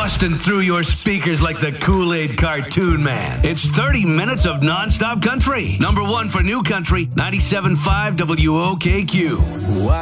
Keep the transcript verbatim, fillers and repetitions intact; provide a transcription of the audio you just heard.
busting through your speakers like the Kool-Aid cartoon man. It's thirty minutes of nonstop country. Number one for new country, ninety-seven point five W O K Q.